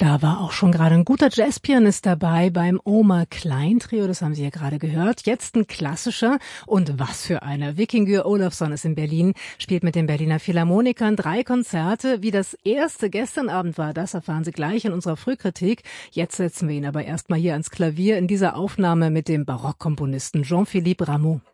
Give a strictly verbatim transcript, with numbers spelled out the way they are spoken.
Da war auch schon gerade ein guter Jazzpianist dabei beim Omer Klein Trio, das haben Sie ja gerade gehört. Jetzt ein klassischer und was für einer. Vikingur Olafsson ist in Berlin, spielt mit den Berliner Philharmonikern drei Konzerte. Wie das erste gestern Abend war, das erfahren Sie gleich in unserer Frühkritik. Jetzt setzen wir ihn aber erstmal hier ans Klavier in dieser Aufnahme mit dem Barockkomponisten Jean-Philippe Rameau.